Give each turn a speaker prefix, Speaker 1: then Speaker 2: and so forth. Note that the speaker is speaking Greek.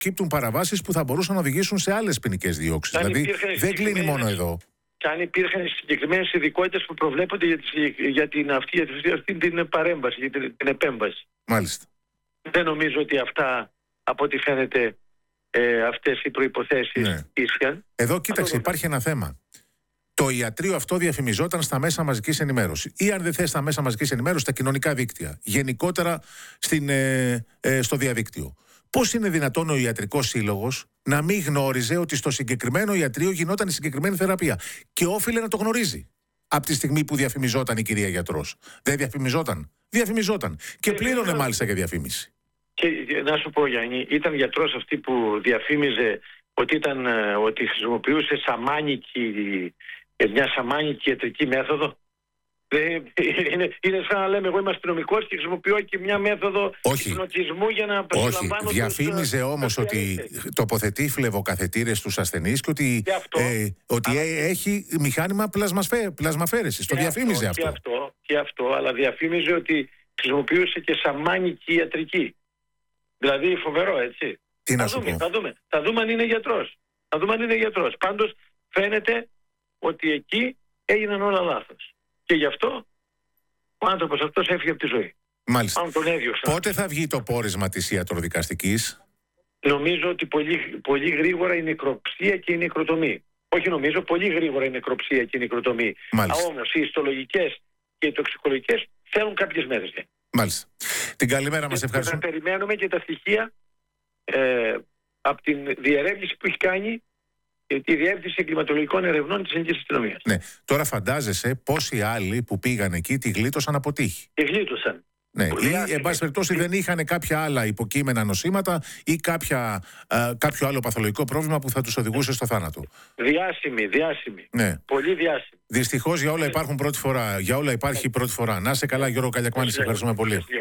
Speaker 1: προκύπτουν παραβάσεις που θα μπορούσαν να οδηγήσουν σε άλλες ποινικές διώξεις. Δηλαδή δεν κλείνει μόνο εδώ.
Speaker 2: Και αν υπήρχαν συγκεκριμένες ειδικότητες που προβλέπονται για αυτή την παρέμβαση, για την επέμβαση.
Speaker 1: Μάλιστα.
Speaker 2: Δεν νομίζω ότι αυτά, από ό,τι φαίνεται, αυτές οι προϋποθέσεις ίσχυαν.
Speaker 1: Εδώ κοίταξε, υπάρχει ένα θέμα. Το ιατρείο αυτό διαφημιζόταν στα μέσα μαζικής ενημέρωσης. Ή αν δεν θες στα μέσα μαζικής ενημέρωσης, στα κοινωνικά δίκτυα. Γενικότερα στο διαδίκτυο. Πώς είναι δυνατόν ο Ιατρικός Σύλλογος να μην γνώριζε ότι στο συγκεκριμένο ιατρείο γινόταν η συγκεκριμένη θεραπεία? Και όφιλε να το γνωρίζει. Από τη στιγμή που διαφημιζόταν η κυρία γιατρός. Δεν διαφημιζόταν? Διαφημιζόταν. Και πλήρωνε μάλιστα για διαφήμιση.
Speaker 2: Και να σου πω, Γιάννη, ήταν γιατρός αυτή που διαφήμιζε ότι χρησιμοποιούσε μια σαμάνικη ιατρική μέθοδο. Είναι σαν να λέμε εγώ είμαι αστυνομικός και χρησιμοποιώ και μια μέθοδο υπνοτισμού για να περιλαμβάνω.
Speaker 1: Όχι, διαφήμιζε όμως ότι τοποθετεί φλεβοκαθετήρες στους ασθενείς και ότι έχει μηχάνημα πλασμαφέρεσης. Το διαφήμιζε αυτό.
Speaker 2: Και αυτό, αλλά διαφήμιζε ότι χρησιμοποιούσε και σαμάνικη ιατρική. Δηλαδή φοβερό, έτσι.
Speaker 1: Τι να σου πω.
Speaker 2: Θα δούμε αν είναι γιατρός. Πάντως φαίνεται ότι εκεί έγιναν όλα λάθος. Και γι' αυτό ο άνθρωπος αυτός έφυγε από τη ζωή.
Speaker 1: Μάλιστα.
Speaker 2: Αν τον έδιωξαν.
Speaker 1: Πότε θα βγει το πόρισμα της ιατροδικαστικής?
Speaker 2: Νομίζω ότι πολύ γρήγορα η νεκροψία και η νεκροτομή. Όχι νομίζω, πολύ γρήγορα η νεκροψία και η νεκροτομή. Όμως οι ιστολογικές και οι τοξικολογικές θέλουν κάποιες μέρες.
Speaker 1: Μάλιστα. Την καλημέρα μας, ευχαριστώ.
Speaker 2: Θα περιμένουμε και τα στοιχεία από την διερεύνηση που έχει κάνει τη Διεύθυνση Εγκληματολογικών Ερευνών της Ελληνικής Αστυνομίας.
Speaker 1: Ναι. Τώρα φαντάζεσαι πόσοι άλλοι που πήγαν εκεί τη γλίτωσαν από τύχη.
Speaker 2: Τη γλίτωσαν.
Speaker 1: Ναι. Ή, εν πάση περιπτώσει, δεν είχαν κάποια άλλα υποκείμενα νοσήματα ή κάποιο άλλο παθολογικό πρόβλημα που θα τους οδηγούσε στο θάνατο.
Speaker 2: Διάσημη.
Speaker 1: Ναι.
Speaker 2: Πολύ διάσημη.
Speaker 1: Δυστυχώς για όλα υπάρχουν πρώτη φορά. Για όλα υπάρχει πρώτη φορά. Να είσαι καλά, Γιώργο Καλιακμάνη, σε ευχαριστούμε πολύ.